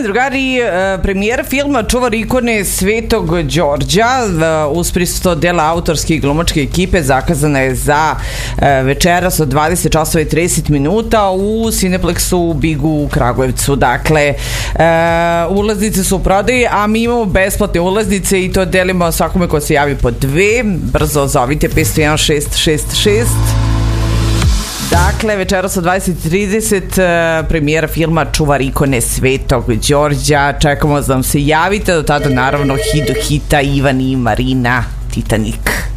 Poštovani drugari, premijera filma Čuvar ikone Svetog Đorđa uz prisustvo dela autorske i glumačke ekipe zakazana je za večeras od 20 časova i 30 minuta u Cineplexu u Bigu u Kragujevcu. Dakle, ulaznice su u prodaji, a mi imamo besplatne ulaznice i to delimo svakome ko se javi po 2. Brzo zovite 501-666. Dakle, večeras od 20:30 premijera filma Čuvar ikone Svetog Đorđa. Čekamo da vam se javite. Do tada naravno hit do hita Ivan i Marina, Titanik.